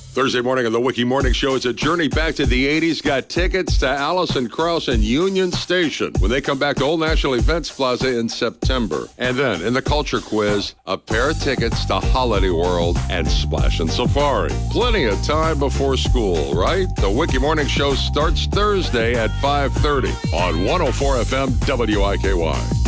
Thursday morning on the Wiki Morning Show, it's a journey back to the 80s. Got tickets to Alison Krauss and Union Station when they come back to Old National Events Plaza in September. And then, in the Culture Quiz, a pair of tickets to Holiday World and Splash and Safari. Plenty of time before school, right? The Wiki Morning Show starts Thursday at 5:30 on 104 FM WIKY.